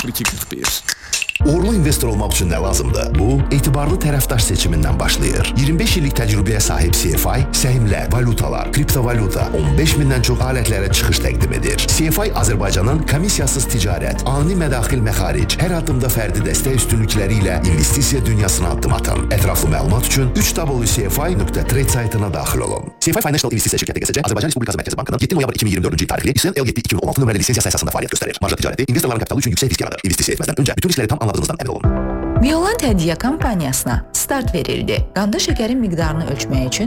42-41. Uğurlu investor olmaq üçün nə lazımdır? Bu, etibarlı tərəfdaş seçimindən başlayır. 25 illik təcrübəyə sahib CFI, səhmlər, valutalar, kriptovalyuta, 15 mindən çox alətlərə çıxış təqdim edir. CFI Azərbaycanın komissiyasız ticarət, ani mədaxil məxaric, hər addımda fərdi dəstək üstünlükləri ilə investisiya dünyasına addım atan. Ətraflı məlumat üçün www.cfi.trade saytına daxil olun. CFI Financial İnvestisiya şirkəti QSC Azərbaycan Respublikası Mərkəzi Bankının 7 noyabr 2024-cü il tarixli İSL 7-2016 nömrəli lisensiyası əsasında fəaliyyət göstərir. Marja ticarəti investorların kapitalı üçün yüksək risk yaradır. İnvestisiya etməzdən öncə bütün riskləri tam anladığınızdan əmin olun. Mioland Hədiyyə kampaniyasına start verildi. Qanda şəkərin miqdarını ölçmək üçün